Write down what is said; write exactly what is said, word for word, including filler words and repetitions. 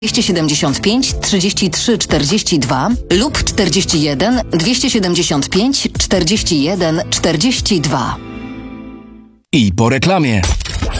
dwieście siedemdziesiąt pięć trzydzieści trzy czterdzieści dwa lub czterdzieści jeden dwieście siedemdziesiąt pięć czterdzieści jeden czterdzieści dwa. I po reklamie.